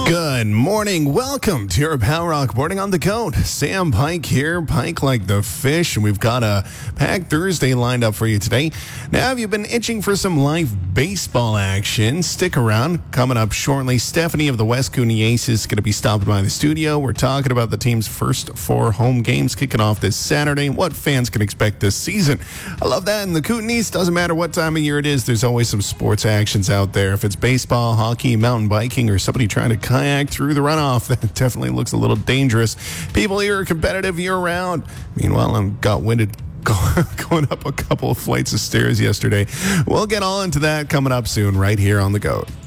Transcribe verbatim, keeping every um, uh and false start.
Good morning. Welcome to your Power Rock Boarding on the Goat. Sam Pike here, Pike like the fish, and we've got a packed Thursday lined up for you today. Now, have you been itching for some live baseball action? Stick around. Coming up shortly, Stephanie of the West Cooney Aces is going to be stopping by the studio. We're talking about the team's first four home games kicking off this Saturday and what fans can expect this season. I love that in the Kootenays. Doesn't matter what time of year it is, there's always some sports actions out there. If it's baseball, hockey, mountain biking, or somebody trying to kayak through the runoff, that definitely looks a little dangerous. People here are competitive year-round. Meanwhile, I got winded going up a couple of flights of stairs yesterday. We'll get all into that coming up soon right here on The Goat.